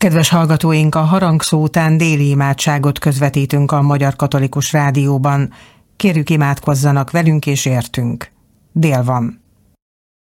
Kedves hallgatóink, a harangszó után déli imádságot közvetítünk a Magyar Katolikus Rádióban. Kérjük, imádkozzanak velünk és értünk. Dél van.